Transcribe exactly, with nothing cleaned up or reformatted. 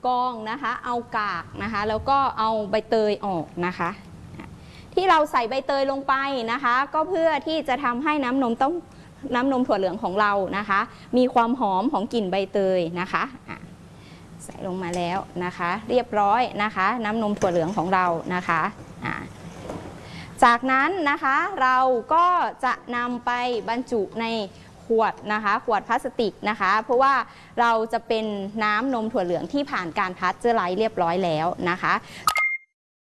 กรองนะคะเอากากนะคะแล้วก็เอาใบเตยออกนะคะที่เราใส่ใบเตยลงไปนะคะก็เพื่อที่จะทำให้น้ำนมต้องน้ำนมถั่วเหลืองของเรานะคะมีความหอมของกลิ่นใบเตยนะคะใส่ลงมาแล้วนะคะเรียบร้อยนะคะน้ำนมถั่วเหลืองของเรานะคะจากนั้นนะคะเราก็จะนำไปบรรจุในขวดนะคะขวดพลาสติกนะคะเพราะว่าเราจะเป็นน้ำนมถั่วเหลืองที่ผ่านการพาสเจอร์ไลซ์เรียบร้อยแล้วนะคะ